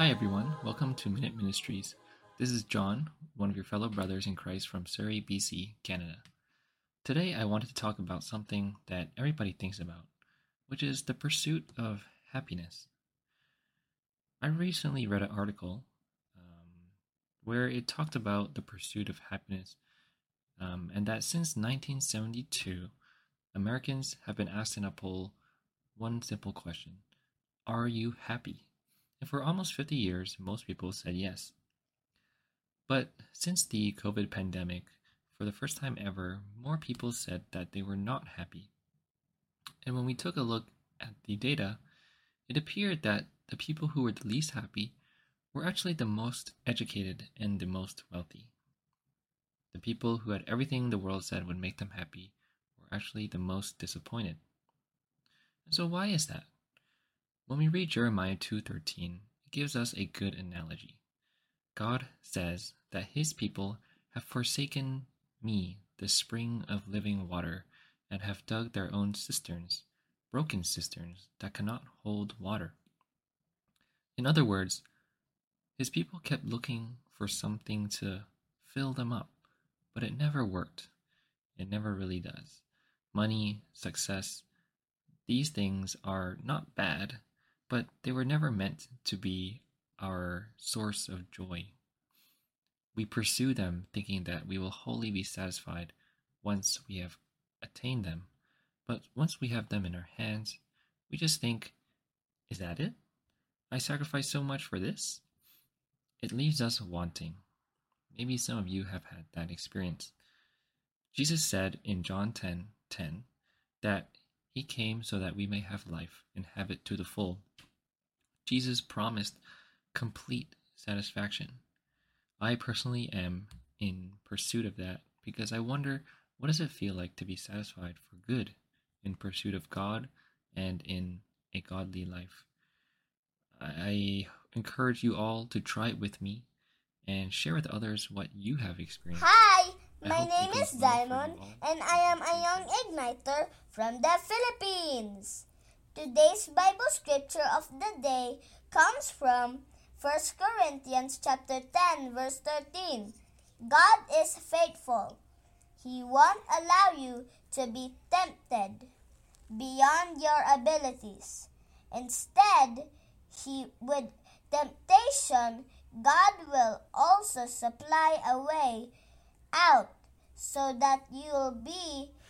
Hi, everyone. Welcome to Minute Ministries. This is John, one of your fellow brothers in Christ from Surrey, BC, Canada. Today, I wanted to talk about something that everybody thinks about, which is the pursuit of happiness. I recently read an article where it talked about the pursuit of happiness, and that since 1972, Americans have been asked in a poll one simple question: Are you happy? And for almost 50 years, most people said yes. But since the COVID pandemic, for the first time ever, more people said that they were not happy. And when we took a look at the data, it appeared that the people who were the least happy were actually the most educated and the most wealthy. The people who had everything the world said would make them happy were actually the most disappointed. And so why is that? When we read Jeremiah 2:13, it gives us a good analogy. God says that his people have forsaken me, the spring of living water, and have dug their own cisterns, broken cisterns that cannot hold water. In other words, his people kept looking for something to fill them up, but it never worked. It never really does. Money, success, these things are not bad, but they were never meant to be our source of joy. We pursue them thinking that we will wholly be satisfied once we have attained them. But once we have them in our hands, we just think, is that it? I sacrificed so much for this? It leaves us wanting. Maybe some of you have had that experience. Jesus said in John 10:10 that he came so that we may have life and have it to the full. Jesus promised complete satisfaction. I personally am in pursuit of that because I wonder, what does it feel like to be satisfied for good in pursuit of God and in a godly life? I encourage you all to try it with me and share with others what you have experienced. Hi, I my hope it name goes is well for Diamond you all. and I am a young igniter from the Philippines. Today's Bible scripture of the day comes from 1 Corinthians chapter 10 verse 13. God is faithful. He won't allow you to be tempted beyond your abilities. Instead, with temptation, God will also supply a way out so that you'll be